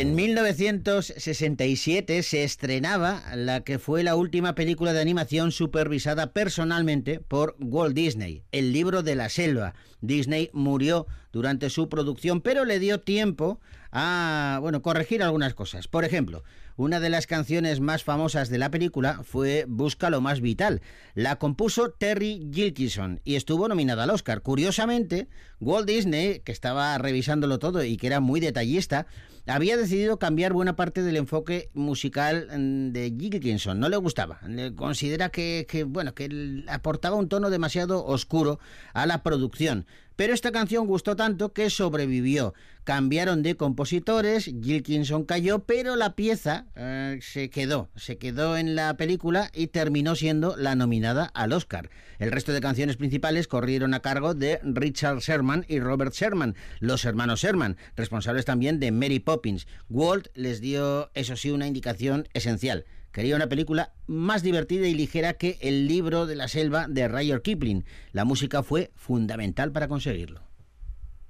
En 1967 se estrenaba la que fue la última película de animación supervisada personalmente por Walt Disney, El libro de la selva. Disney murió durante su producción, pero le dio tiempo a, corregir algunas cosas. Por ejemplo, una de las canciones más famosas de la película fue Busca lo más vital. La compuso Terry Gilkyson y estuvo nominada al Oscar. Curiosamente, Walt Disney, que estaba revisándolo todo y que era muy detallista, había decidido cambiar buena parte del enfoque musical de Gilkyson. No le gustaba. Considera que aportaba un tono demasiado oscuro a la producción. Pero esta canción gustó tanto que sobrevivió. Cambiaron de compositores, Gilkyson cayó, pero la pieza se quedó en la película y terminó siendo la nominada al Oscar. El resto de canciones principales corrieron a cargo de Richard Sherman y Robert Sherman, los hermanos Sherman, responsables también de Mary Poppins. Walt les dio, eso sí, una indicación esencial. Quería una película más divertida y ligera que El libro de la selva de Rudyard Kipling. La música fue fundamental para conseguirlo.